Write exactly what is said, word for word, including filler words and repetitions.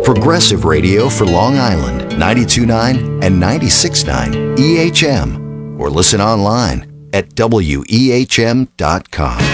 Progressive radio for Long Island, ninety-two point nine and ninety-six point nine E H M. Or listen online at W E H M dot com.